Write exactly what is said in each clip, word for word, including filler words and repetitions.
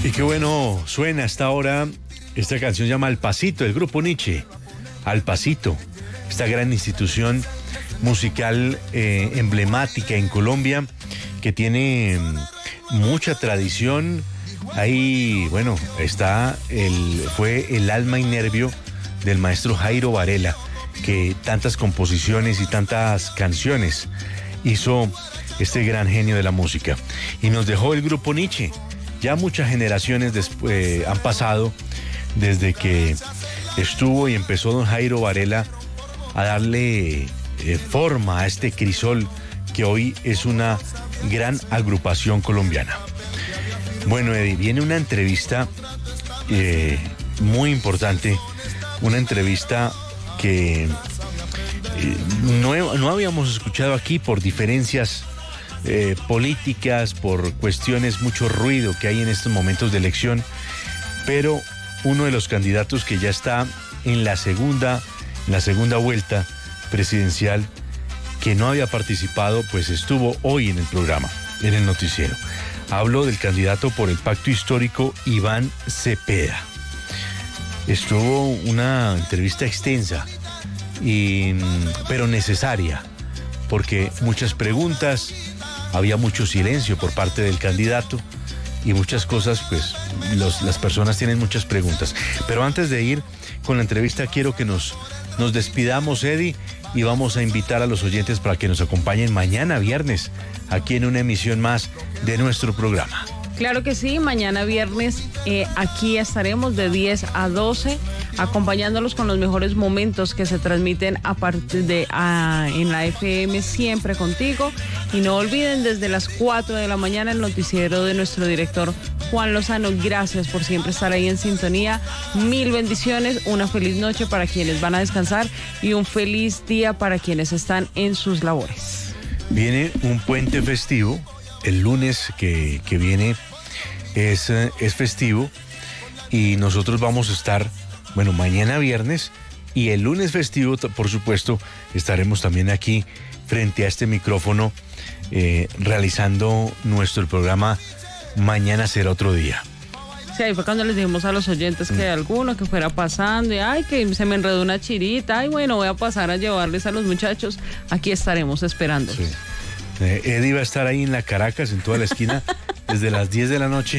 Y qué bueno suena hasta ahora. Esta canción se llama Al Pasito, del grupo Nietzsche. Al Pasito, esta gran institución musical eh, emblemática en Colombia que tiene mucha tradición. Ahí, bueno, está el, fue el alma y nervio del maestro Jairo Varela, que tantas composiciones y tantas canciones hizo este gran genio de la música. Y nos dejó el grupo Nietzsche. Ya muchas generaciones después, eh, han pasado desde que estuvo y empezó don Jairo Varela a darle eh, forma a este crisol que hoy es una gran agrupación colombiana. Bueno, Eddie, viene una entrevista eh, muy importante, una entrevista que eh, no, no habíamos escuchado aquí por diferencias Eh, políticas, por cuestiones, mucho ruido que hay en estos momentos de elección, pero uno de los candidatos que ya está en la segunda, en la segunda vuelta presidencial, que no había participado, pues estuvo hoy en el programa, en el noticiero. Hablo del candidato por el Pacto Histórico, Iván Cepeda. Estuvo una entrevista extensa, y, pero necesaria, porque muchas preguntas, había mucho silencio por parte del candidato y muchas cosas, pues los, las personas tienen muchas preguntas. Pero antes de ir con la entrevista, quiero que nos, nos despidamos, Eddie, y vamos a invitar a los oyentes para que nos acompañen mañana viernes, aquí en una emisión más de nuestro programa. Claro que sí, mañana viernes eh, aquí estaremos de diez a doce acompañándolos con los mejores momentos que se transmiten a partir de a, en la F M, siempre contigo. Y no olviden, desde las cuatro de la mañana el noticiero de nuestro director Juan Lozano. Gracias por siempre estar ahí en sintonía. Mil bendiciones, una feliz noche para quienes van a descansar y un feliz día para quienes están en sus labores. Viene un puente festivo. El lunes que, que viene es, es festivo y nosotros vamos a estar, bueno, mañana viernes y el lunes festivo, por supuesto, estaremos también aquí frente a este micrófono eh, realizando nuestro programa Mañana Será Otro Día. Sí, ahí fue cuando les dijimos a los oyentes que alguno que fuera pasando y ay, que se me enredó una chirita, ay, bueno, voy a pasar a llevarles a los muchachos. Aquí estaremos esperando. Sí. Eh, Eddie va a estar ahí en la Caracas, en toda la esquina, desde las diez de la noche,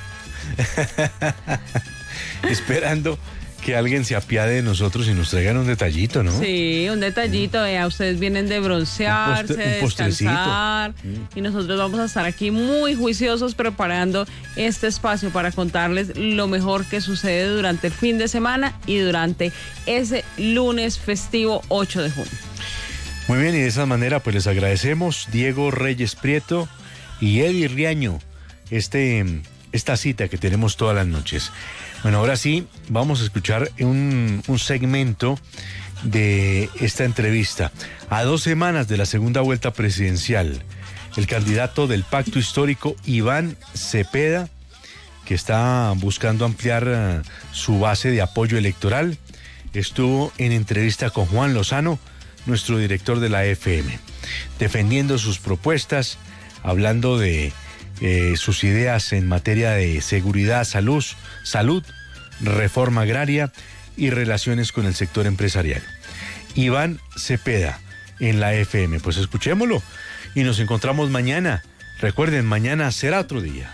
esperando que alguien se apiade de nosotros y nos traigan un detallito, ¿no? Sí, un detallito. Vea, ustedes vienen de broncearse, un de descansar, mm. y nosotros vamos a estar aquí muy juiciosos preparando este espacio para contarles lo mejor que sucede durante el fin de semana y durante ese lunes festivo ocho de junio. Muy bien, y de esa manera pues les agradecemos Diego Reyes Prieto y Eddie Riaño este, esta cita que tenemos todas las noches. Bueno, ahora sí, vamos a escuchar un, un segmento de esta entrevista. A dos semanas de la segunda vuelta presidencial, el candidato del Pacto Histórico, Iván Cepeda, que está buscando ampliar uh, su base de apoyo electoral, estuvo en entrevista con Juan Lozano, nuestro director de la F M, defendiendo sus propuestas, hablando de eh, sus ideas en materia de seguridad, salud, salud, reforma agraria y relaciones con el sector empresarial. Iván Cepeda en la F M, pues escuchémoslo y nos encontramos mañana. Recuerden, mañana será otro día.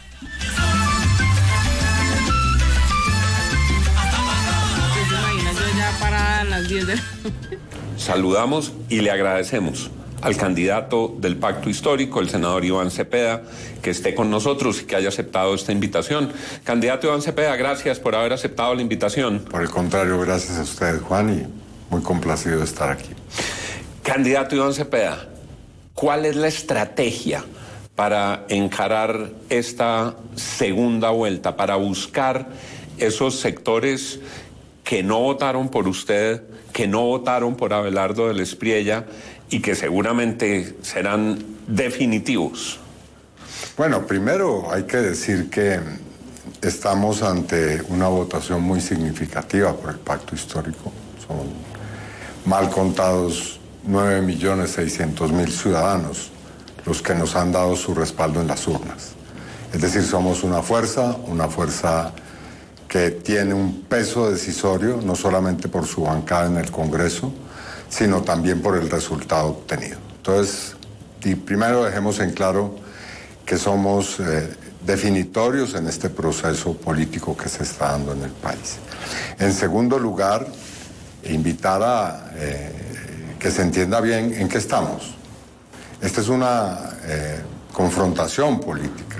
Para las diez de la... Saludamos y le agradecemos al candidato del Pacto Histórico, el senador Iván Cepeda, que esté con nosotros y que haya aceptado esta invitación. Candidato Iván Cepeda, gracias por haber aceptado la invitación. Por el contrario, gracias a usted, Juan, y muy complacido de estar aquí. Candidato Iván Cepeda, ¿cuál es la estrategia para encarar esta segunda vuelta, para buscar esos sectores que no votaron por usted, que no votaron por Abelardo del Espriella y que seguramente serán definitivos? Bueno, primero hay que decir que estamos ante una votación muy significativa por el Pacto Histórico. Son mal contados nueve millones seiscientos mil ciudadanos los que nos han dado su respaldo en las urnas. Es decir, somos una fuerza, una fuerza que tiene un peso decisorio, no solamente por su bancada en el Congreso, sino también por el resultado obtenido. Entonces, y primero dejemos en claro que somos eh, definitorios en este proceso político que se está dando en el país. En segundo lugar, invitar a eh, que se entienda bien en qué estamos. Esta es una eh, confrontación política.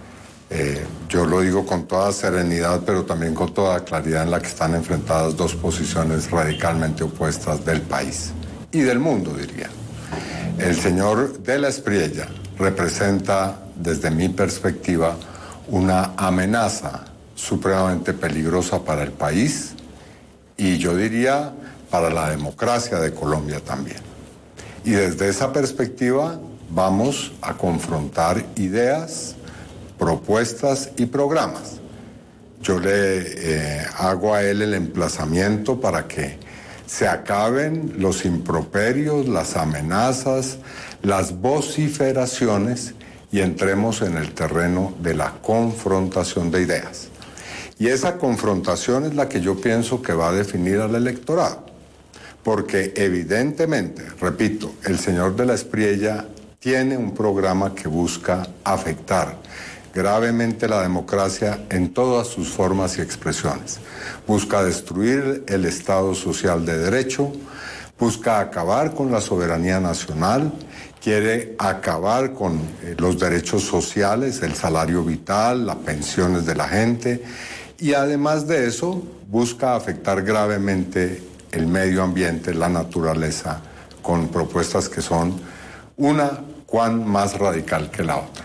Eh, yo lo digo con toda serenidad, pero también con toda claridad, en la que están enfrentadas dos posiciones radicalmente opuestas del país y del mundo, diría. El señor de la Espriella representa, desde mi perspectiva, una amenaza supremamente peligrosa para el país y yo diría para la democracia de Colombia también. Y desde esa perspectiva vamos a confrontar ideas, propuestas y programas. Yo le eh, hago a él el emplazamiento para que se acaben los improperios, las amenazas, las vociferaciones y entremos en el terreno de la confrontación de ideas. Y esa confrontación es la que yo pienso que va a definir al electorado. Porque evidentemente, repito, el señor de la Espriella tiene un programa que busca afectar gravemente la democracia en todas sus formas y expresiones. Busca destruir el Estado social de derecho, busca acabar con la soberanía nacional, quiere acabar con eh, los derechos sociales, el salario vital, las pensiones de la gente, y además de eso busca afectar gravemente el medio ambiente, la naturaleza, con propuestas que son una cuán más radical que la otra.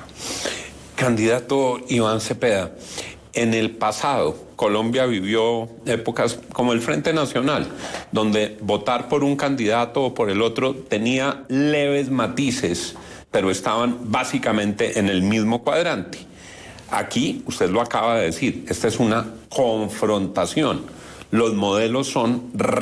Candidato Iván Cepeda, en el pasado Colombia vivió épocas como el Frente Nacional, donde votar por un candidato o por el otro tenía leves matices, pero estaban básicamente en el mismo cuadrante. Aquí, usted lo acaba de decir, esta es una confrontación. Los modelos son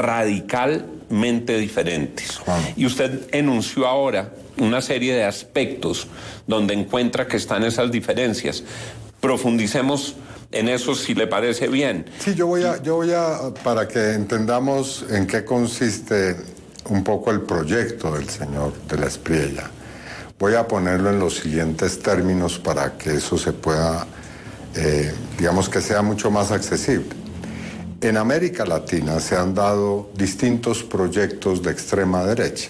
radicalmente diferentes. Wow. Y usted enunció ahora una serie de aspectos donde encuentra que están esas diferencias. Profundicemos en eso, si le parece bien. Sí, yo voy a, yo voy a, para que entendamos en qué consiste un poco el proyecto del señor de la Espriella, voy a ponerlo en los siguientes términos para que eso se pueda, eh, digamos que sea mucho más accesible. En América Latina se han dado distintos proyectos de extrema derecha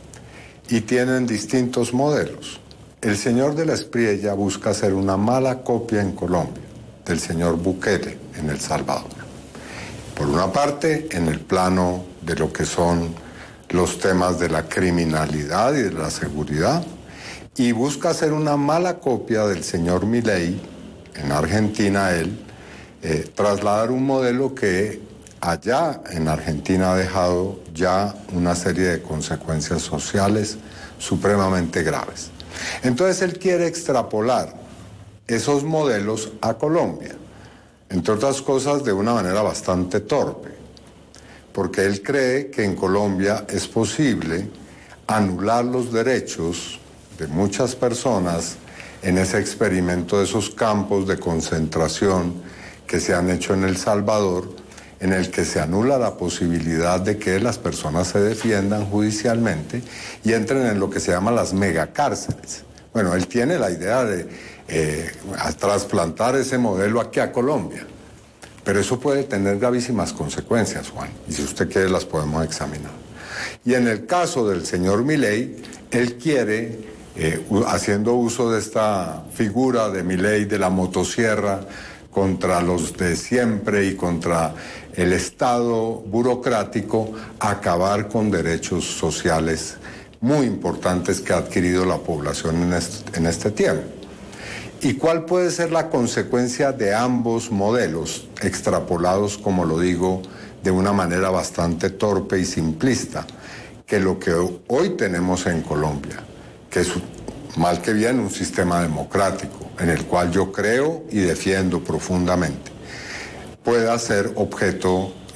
y tienen distintos modelos. El señor de la Espriella busca hacer una mala copia en Colombia del señor Bukele en El Salvador. Por una parte, en el plano de lo que son los temas de la criminalidad y de la seguridad, y busca hacer una mala copia del señor Milei, en Argentina él, eh, trasladar un modelo que allá en Argentina ha dejado ya una serie de consecuencias sociales supremamente graves. Entonces él quiere extrapolar esos modelos a Colombia, entre otras cosas de una manera bastante torpe, porque él cree que en Colombia es posible anular los derechos de muchas personas en ese experimento de esos campos de concentración que se han hecho en El Salvador, en el que se anula la posibilidad de que las personas se defiendan judicialmente y entren en lo que se llama las megacárceles. Bueno, él tiene la idea de eh, trasplantar ese modelo aquí a Colombia, pero eso puede tener gravísimas consecuencias, Juan, y si usted quiere las podemos examinar. Y en el caso del señor Milei, él quiere, eh, haciendo uso de esta figura de Milei de la motosierra contra los de siempre y contra el Estado burocrático, acabar con derechos sociales muy importantes que ha adquirido la población en este, en este tiempo. ¿Y cuál puede ser la consecuencia de ambos modelos, extrapolados, como lo digo, de una manera bastante torpe y simplista? Que lo que hoy tenemos en Colombia, que es mal que bien un sistema democrático, en el cual yo creo y defiendo profundamente, pueda ser objeto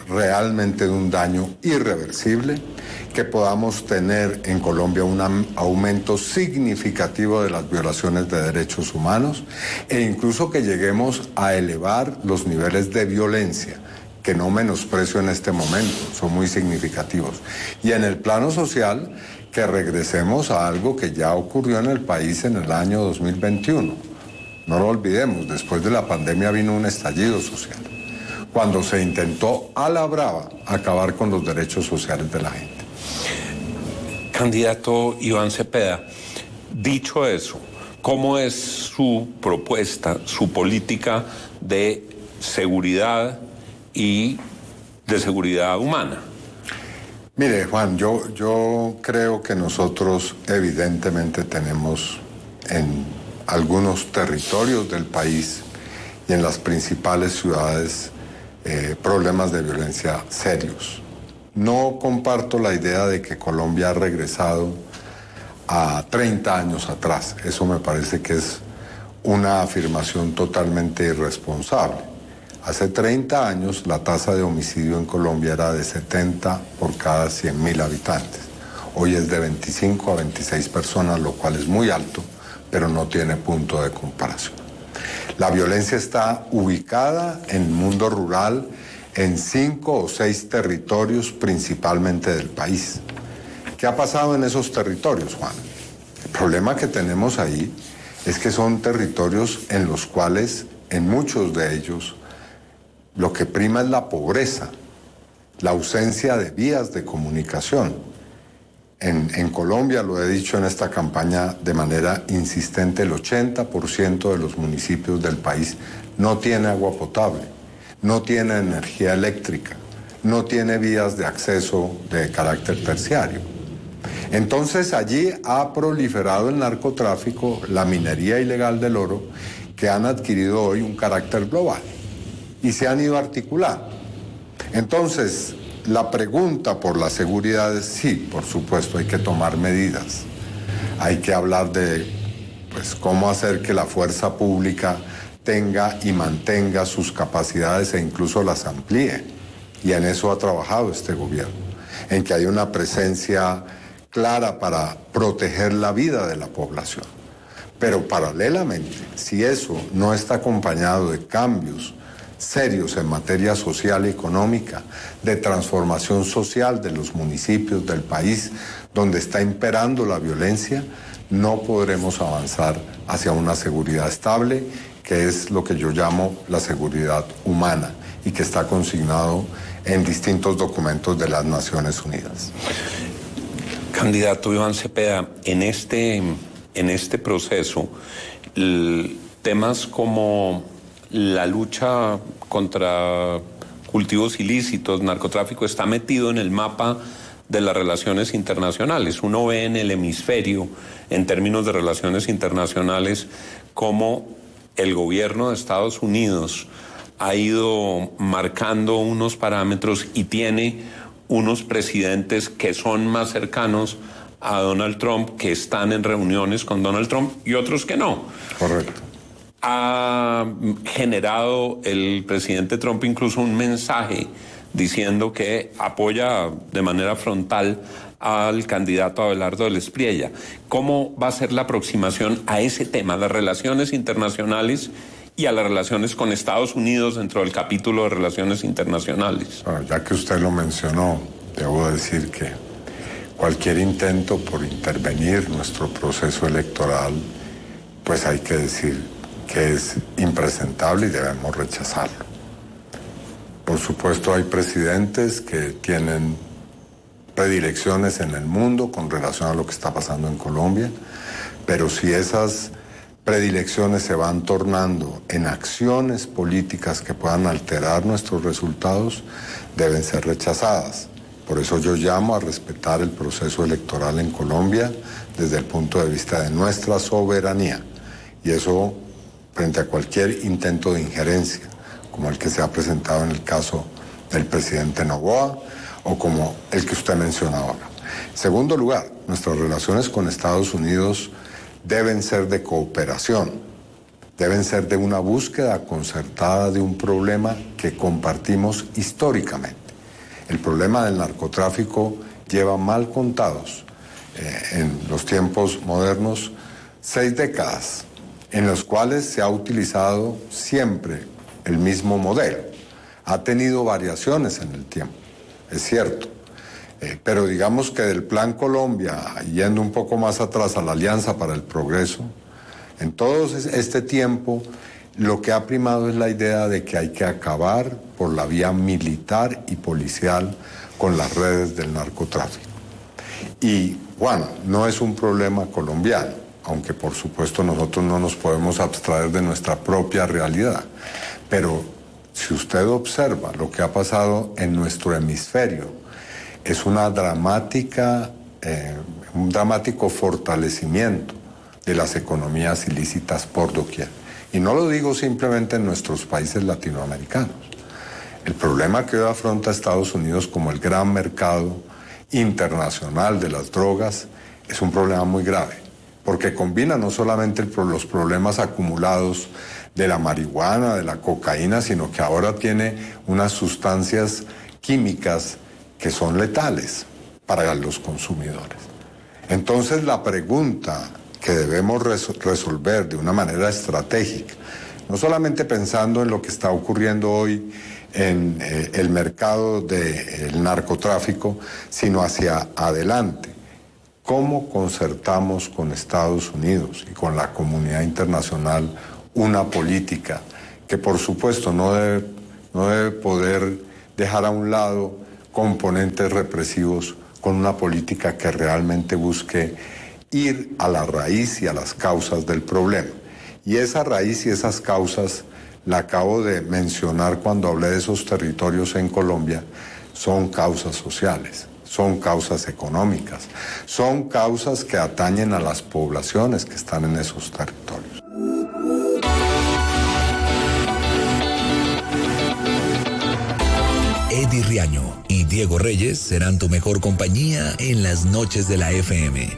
realmente de un daño irreversible, que podamos tener en Colombia un aumento significativo de las violaciones de derechos humanos e incluso que lleguemos a elevar los niveles de violencia, que no menosprecio en este momento, son muy significativos. Y en el plano social, que regresemos a algo que ya ocurrió en el país en el año dos mil veintiuno. No lo olvidemos, después de la pandemia vino un estallido social, cuando se intentó a la brava acabar con los derechos sociales de la gente. Candidato Iván Cepeda, dicho eso, ¿cómo es su propuesta, su política de seguridad y de seguridad humana? Mire, Juan, yo, yo creo que nosotros evidentemente tenemos en algunos territorios del país y en las principales ciudades eh, problemas de violencia serios. No comparto la idea de que Colombia ha regresado a treinta años atrás. Eso me parece que es una afirmación totalmente irresponsable. Hace treinta años la tasa de homicidio en Colombia era de setenta por cada cien mil habitantes. Hoy es de veinticinco a veintiséis personas, lo cual es muy alto, pero no tiene punto de comparación. La violencia está ubicada en el mundo rural en cinco o seis territorios principalmente del país. ¿Qué ha pasado en esos territorios, Juan? El problema que tenemos ahí es que son territorios en los cuales, en muchos de ellos, lo que prima es la pobreza, la ausencia de vías de comunicación. En, en Colombia, lo he dicho en esta campaña de manera insistente, el ochenta por ciento de los municipios del país no tiene agua potable, no tiene energía eléctrica, no tiene vías de acceso de carácter terciario. Entonces allí ha proliferado el narcotráfico, la minería ilegal del oro, que han adquirido hoy un carácter global y se han ido articulando. Entonces, la pregunta por la seguridad es sí, por supuesto, hay que tomar medidas. Hay que hablar de pues, cómo hacer que la fuerza pública tenga y mantenga sus capacidades e incluso las amplíe. Y en eso ha trabajado este gobierno, en que hay una presencia clara para proteger la vida de la población. Pero paralelamente, si eso no está acompañado de cambios serios en materia social y económica, de transformación social de los municipios del país donde está imperando la violencia, no podremos avanzar hacia una seguridad estable, que es lo que yo llamo la seguridad humana y que está consignado en distintos documentos de las Naciones Unidas. Candidato Iván Cepeda, en este, en este proceso, temas como la lucha contra cultivos ilícitos, narcotráfico, está metido en el mapa de las relaciones internacionales. Uno ve en el hemisferio, en términos de relaciones internacionales, cómo el gobierno de Estados Unidos ha ido marcando unos parámetros y tiene unos presidentes que son más cercanos a Donald Trump, que están en reuniones con Donald Trump, y otros que no. Correcto. Ha generado el presidente Trump incluso un mensaje diciendo que apoya de manera frontal al candidato Abelardo del Espriella. ¿Cómo va a ser la aproximación a ese tema, las relaciones internacionales y a las relaciones con Estados Unidos dentro del capítulo de relaciones internacionales? Bueno, ya que usted lo mencionó, debo decir que cualquier intento por intervenir nuestro proceso electoral, pues hay que decir que es impresentable y debemos rechazarlo. Por supuesto, hay presidentes que tienen predilecciones en el mundo con relación a lo que está pasando en Colombia, pero si esas predilecciones se van tornando en acciones políticas que puedan alterar nuestros resultados, deben ser rechazadas. Por eso yo llamo a respetar el proceso electoral en Colombia desde el punto de vista de nuestra soberanía. Y eso frente a cualquier intento de injerencia, como el que se ha presentado en el caso del presidente Noboa o como el que usted menciona ahora. En segundo lugar, nuestras relaciones con Estados Unidos deben ser de cooperación, deben ser de una búsqueda concertada de un problema que compartimos históricamente. El problema del narcotráfico lleva mal contados eh, en los tiempos modernos seis décadas, en los cuales se ha utilizado siempre el mismo modelo. Ha tenido variaciones en el tiempo, es cierto, eh, pero digamos que del Plan Colombia, yendo un poco más atrás a la Alianza para el Progreso, en todo este tiempo lo que ha primado es la idea de que hay que acabar por la vía militar y policial con las redes del narcotráfico. Y, bueno, no es un problema colombiano, aunque por supuesto nosotros no nos podemos abstraer de nuestra propia realidad. Pero si usted observa lo que ha pasado en nuestro hemisferio, es una dramática, eh, un dramático fortalecimiento de las economías ilícitas por doquier. Y no lo digo simplemente en nuestros países latinoamericanos. El problema que hoy afronta Estados Unidos como el gran mercado internacional de las drogas es un problema muy grave, porque combina no solamente el, los problemas acumulados de la marihuana, de la cocaína, sino que ahora tiene unas sustancias químicas que son letales para los consumidores. Entonces la pregunta que debemos res- resolver de una manera estratégica, no solamente pensando en lo que está ocurriendo hoy en eh, el mercado del narcotráfico, sino hacia adelante. ¿Cómo concertamos con Estados Unidos y con la comunidad internacional una política que por supuesto no debe, no debe poder dejar a un lado componentes represivos con una política que realmente busque ir a la raíz y a las causas del problema? Y esa raíz y esas causas, la acabo de mencionar cuando hablé de esos territorios en Colombia, son causas sociales, son causas económicas, son causas que atañen a las poblaciones que están en esos territorios. Eddie Riaño y Diego Reyes serán tu mejor compañía en las noches de la F M.